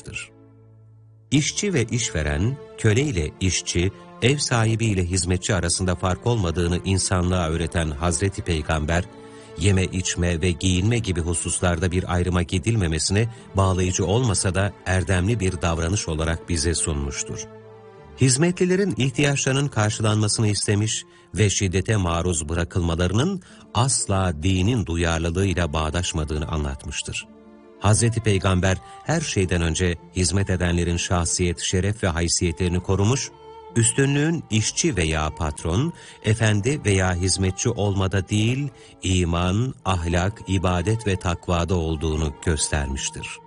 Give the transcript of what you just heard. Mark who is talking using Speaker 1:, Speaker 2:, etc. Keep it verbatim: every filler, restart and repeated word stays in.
Speaker 1: anlatmıştır. İşçi ve işveren, köle ile işçi, ev sahibi ile hizmetçi arasında fark olmadığını insanlığa öğreten Hazreti Peygamber, yeme içme ve giyinme gibi hususlarda bir ayrıma gidilmemesine bağlayıcı olmasa da erdemli bir davranış olarak bize sunmuştur. Hizmetlilerin ihtiyaçlarının karşılanmasını istemiş ve şiddete maruz bırakılmalarının asla dinin duyarlılığıyla bağdaşmadığını anlatmıştır. Hazreti Peygamber her şeyden önce hizmet edenlerin şahsiyet, şeref ve haysiyetlerini korumuş, üstünlüğün işçi veya patron, efendi veya hizmetçi olmada değil, iman, ahlak, ibadet ve takvada olduğunu göstermiştir.